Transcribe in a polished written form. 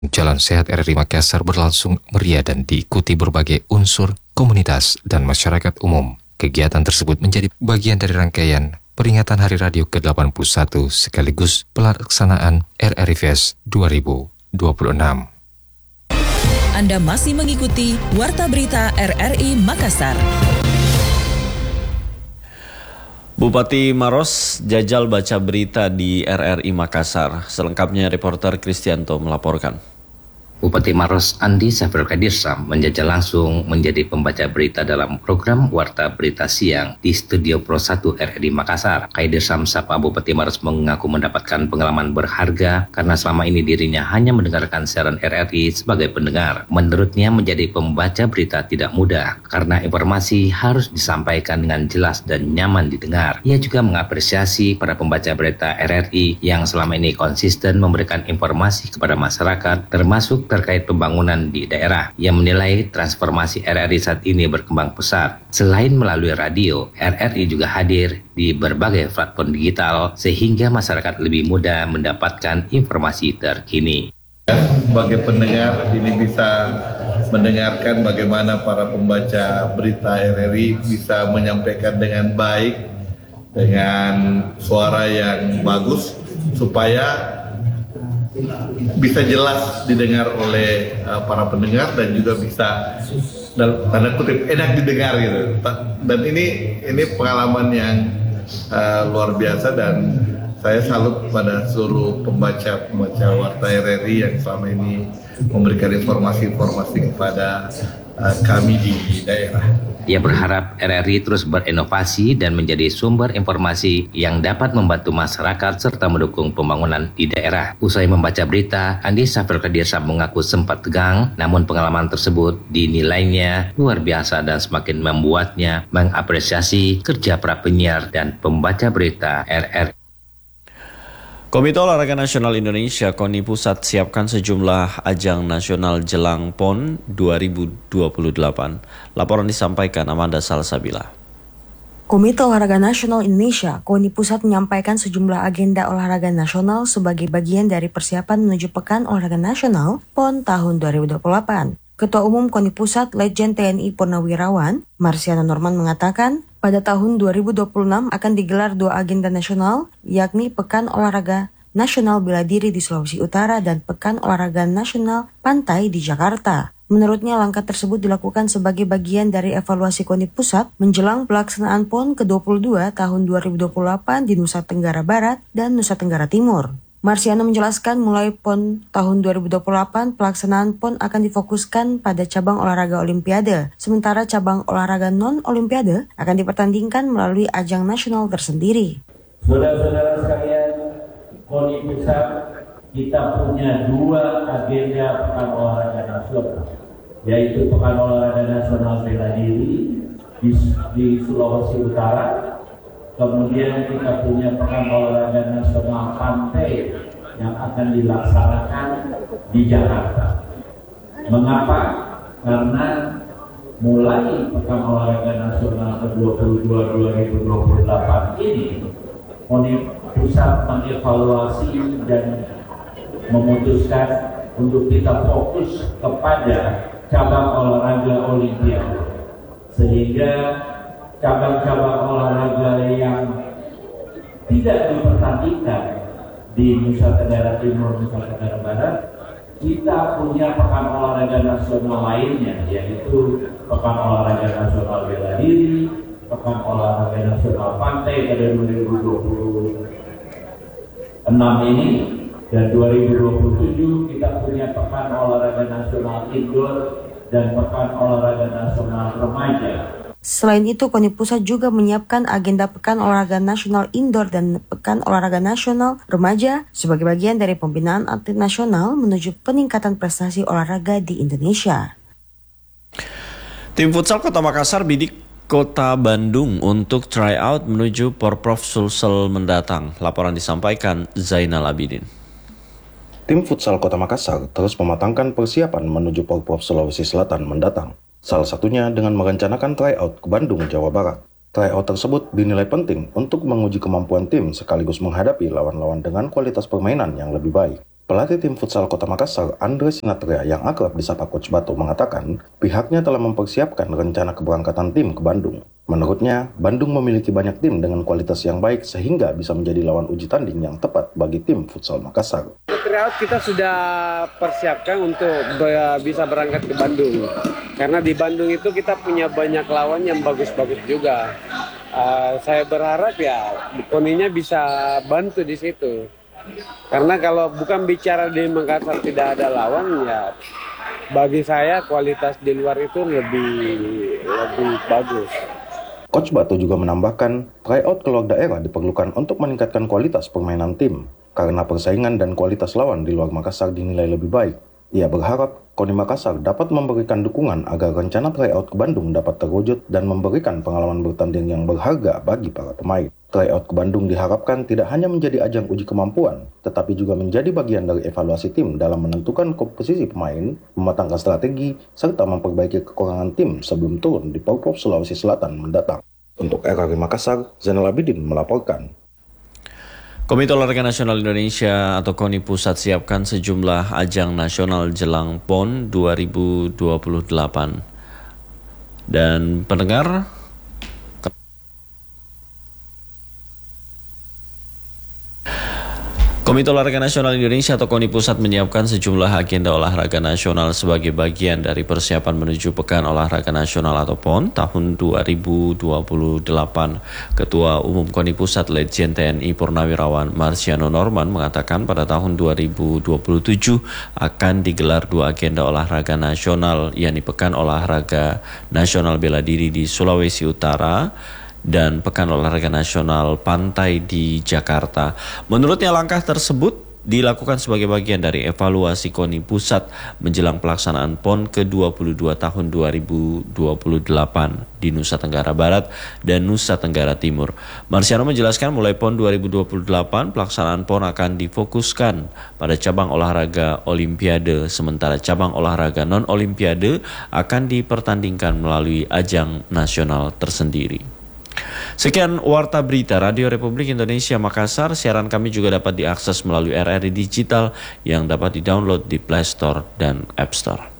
Jalan Sehat RRI Makassar berlangsung meriah dan diikuti berbagai unsur komunitas dan masyarakat umum. Kegiatan tersebut menjadi bagian dari rangkaian peringatan Hari Radio ke-81 sekaligus pelaksanaan RRI Fest 2026. Anda masih mengikuti Warta Berita RRI Makassar. Bupati Maros jajal baca berita di RRI Makassar. Selengkapnya reporter Kristianto melaporkan. Bupati Maros Andi Safir Kadirsam menjajal langsung menjadi pembaca berita dalam program Warta Berita Siang di Studio Pro 1 RRI Makassar. Kadirsam Sapa Bupati Maros mengaku mendapatkan pengalaman berharga karena selama ini dirinya hanya mendengarkan siaran RRI sebagai pendengar. Menurutnya menjadi pembaca berita tidak mudah karena informasi harus disampaikan dengan jelas dan nyaman didengar. Ia juga mengapresiasi para pembaca berita RRI yang selama ini konsisten memberikan informasi kepada masyarakat termasuk terkait pembangunan di daerah. Ia menilai transformasi RRI saat ini berkembang pesat. Selain melalui radio, RRI juga hadir di berbagai platform digital sehingga masyarakat lebih mudah mendapatkan informasi terkini. Sebagai pendengar ini bisa mendengarkan bagaimana para pembaca berita RRI bisa menyampaikan dengan baik, dengan suara yang bagus supaya bisa jelas didengar oleh para pendengar dan juga bisa dalam tanda kutip enak didengar gitu. Dan ini pengalaman yang luar biasa dan saya salut pada seluruh pembaca Warta RRI yang selama ini memberikan informasi-informasi kepada kami di daerah. Ia berharap RRI terus berinovasi dan menjadi sumber informasi yang dapat membantu masyarakat serta mendukung pembangunan di daerah. Usai membaca berita, Andi Safir Kadirsam mengaku sempat tegang, namun pengalaman tersebut dinilainya luar biasa dan semakin membuatnya mengapresiasi kerja para penyiar dan pembaca berita RRI. Komite Olahraga Nasional Indonesia KONI Pusat siapkan sejumlah ajang nasional jelang PON 2028. Laporan disampaikan Amanda Salsabila. Komite Olahraga Nasional Indonesia KONI Pusat menyampaikan sejumlah agenda olahraga nasional sebagai bagian dari persiapan menuju Pekan Olahraga Nasional PON tahun 2028. Ketua Umum KONI Pusat Legend TNI Purnawirawan, Marsiano Norman mengatakan, pada tahun 2026 akan digelar dua agenda nasional, yakni Pekan Olahraga Nasional Bela Diri di Sulawesi Utara dan Pekan Olahraga Nasional Pantai di Jakarta. Menurutnya langkah tersebut dilakukan sebagai bagian dari evaluasi KONI Pusat menjelang pelaksanaan PON ke-22 tahun 2028 di Nusa Tenggara Barat dan Nusa Tenggara Timur. Marsiano menjelaskan mulai PON tahun 2028, pelaksanaan PON akan difokuskan pada cabang olahraga Olimpiade, sementara cabang olahraga non-Olimpiade akan dipertandingkan melalui ajang nasional tersendiri. Saudara-saudara sekalian, KONI Pusat kita punya dua agenda Pekan Olahraga Nasional, yaitu Pekan Olahraga Nasional Bela Diri di Sulawesi Utara. Kemudian kita punya Pekan Olahraga Nasional Pantai yang akan dilaksanakan di Jakarta. Mengapa? Karena mulai Pekan Olahraga Nasional ke-22 2028 ini, KONI Pusat mengevaluasi dan memutuskan untuk kita fokus kepada cabang olahraga Olimpiade. Sehingga cabang-cabang olahraga yang tidak dipertandingkan di Nusa Tenggara Timur, Nusa Tenggara Barat, kita punya Pekan Olahraga Nasional lainnya, yaitu Pekan Olahraga Nasional Bela Diri, Pekan Olahraga Nasional Pantai pada 2026 ini, dan 2027 kita punya Pekan Olahraga Nasional Indoor dan Pekan Olahraga Nasional Remaja. Selain itu, KONI Pusat juga menyiapkan agenda Pekan Olahraga Nasional Indoor dan Pekan Olahraga Nasional Remaja sebagai bagian dari pembinaan atlet nasional menuju peningkatan prestasi olahraga di Indonesia. Tim futsal Kota Makassar bidik Kota Bandung untuk tryout menuju Porprov Sulsel mendatang. Laporan disampaikan Zainal Abidin. Tim futsal Kota Makassar terus mematangkan persiapan menuju Porprov Sulawesi Selatan mendatang. Salah satunya dengan merencanakan tryout ke Bandung, Jawa Barat. Tryout tersebut dinilai penting untuk menguji kemampuan tim sekaligus menghadapi lawan-lawan dengan kualitas permainan yang lebih baik. Pelatih tim futsal Kota Makassar, Andre Sinatria yang akrab disapa Coach Bato mengatakan pihaknya telah mempersiapkan rencana keberangkatan tim ke Bandung. Menurutnya, Bandung memiliki banyak tim dengan kualitas yang baik sehingga bisa menjadi lawan uji tanding yang tepat bagi tim futsal Makassar. Tryout kita sudah persiapkan untuk bisa berangkat ke Bandung. Karena di Bandung itu kita punya banyak lawan yang bagus-bagus juga. Saya berharap ya Koninya bisa bantu di situ. Karena kalau bukan bicara di Makassar tidak ada lawan, ya bagi saya kualitas di luar itu lebih bagus. Coach Bato juga menambahkan, tryout keluar daerah diperlukan untuk meningkatkan kualitas permainan tim, karena persaingan dan kualitas lawan di luar Makassar dinilai lebih baik. Ia berharap KONI Makassar dapat memberikan dukungan agar rencana tryout ke Bandung dapat terwujud dan memberikan pengalaman bertanding yang berharga bagi para pemain. Tryout ke Bandung diharapkan tidak hanya menjadi ajang uji kemampuan, tetapi juga menjadi bagian dari evaluasi tim dalam menentukan komposisi pemain, mematangkan strategi, serta memperbaiki kekurangan tim sebelum turun di Porprov Sulawesi Selatan mendatang. Untuk RRI Makassar, Zainal Abidin melaporkan. Komite Olahraga Nasional Indonesia atau KONI Pusat siapkan sejumlah ajang nasional jelang PON 2028. Dan pendengar, Komite Olahraga Nasional Indonesia atau KONI Pusat menyiapkan sejumlah agenda olahraga nasional sebagai bagian dari persiapan menuju Pekan Olahraga Nasional atau PON tahun 2028. Ketua Umum KONI Pusat Letjen TNI Purnawirawan Marsiano Norman mengatakan pada tahun 2027 akan digelar dua agenda olahraga nasional, yakni Pekan Olahraga Nasional Bela Diri di Sulawesi Utara dan Pekan Olahraga Nasional Pantai di Jakarta. Menurutnya langkah tersebut dilakukan sebagai bagian dari evaluasi KONI Pusat menjelang pelaksanaan PON ke-22 tahun 2028 di Nusa Tenggara Barat dan Nusa Tenggara Timur. Marsiano menjelaskan mulai PON 2028 pelaksanaan PON akan difokuskan pada cabang olahraga Olimpiade, sementara cabang olahraga non-Olimpiade akan dipertandingkan melalui ajang nasional tersendiri. Sekian Warta Berita Radio Republik Indonesia Makassar. Siaran kami juga dapat diakses melalui RRI Digital yang dapat didownload di Play Store dan App Store.